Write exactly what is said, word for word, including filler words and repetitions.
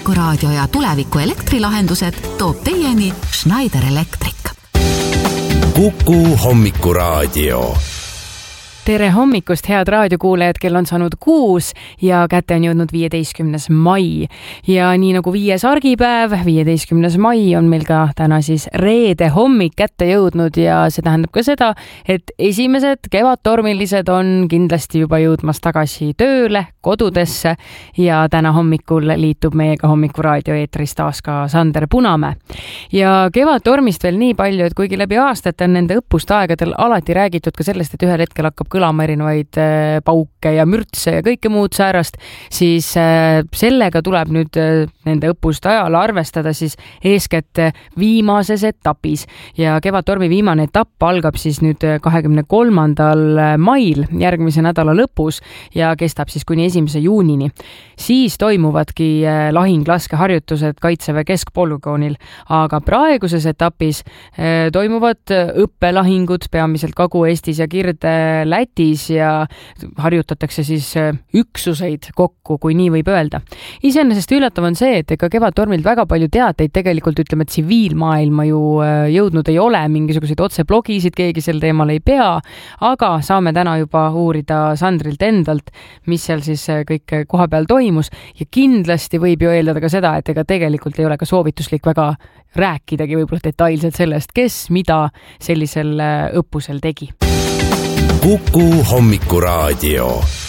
Hommikuraadio ja tuleviku elektrilahendused toob teieni Schneider Electric. Kuku Hommikuraadio. Tere hommikust, head raadiokuulajad, kell on saanud kuus ja kätte on jõudnud viieteistkümnes mai. Ja nii nagu viies argipäev, viieteistkümnes mai on meil ka täna siis reede hommik kätte jõudnud ja see tähendab ka seda, et esimesed kevadtormilised on kindlasti juba jõudmas tagasi tööle, kodudesse ja täna hommikul liitub meiega Hommikuraadio eetris taas ka Sander Punamäe. Ja kevadtormist veel nii palju, et kuigi läbi aastate on nende õppustaegadel alati räägitud ka sellest, et ühel hetkel hakkab kõlama erinevaid pauke ja mürtse ja kõike muud säärast, siis sellega tuleb nüüd nende õppuste ajal arvestada siis eeskätt viimases etapis. Ja kevadtormi viimane etapp algab siis nüüd kahekümne kolmandal mail, järgmise nädala lõpus ja kestab siis kuni esimese juunini. Siis toimuvadki lahinglaskeharjutused Kaitseväe keskpolügoonil, aga praeguses etapis toimuvad õppelahingud peamiselt Kagu-Eestis ja Kirde Lätis ja harjutatakse siis üksuseid kokku, kui nii võib öelda. Iseenesest üllatav on see, et ega kevadtormilt väga palju teateid tegelikult ütleme, et tsiviilmaailma ju jõudnud ei ole, mingisuguseid otseblogisid keegi sel teemal ei pea, aga saame täna juba uurida Sandrilt endalt, mis seal siis kõik koha peal toimus ja kindlasti võib ju eeldada ka seda, et ega tegelikult ei ole ka soovituslik väga rääkidagi võib-olla detailselt sellest, kes mida sellisel õppusel tegi. Kuku Hommikuraadio.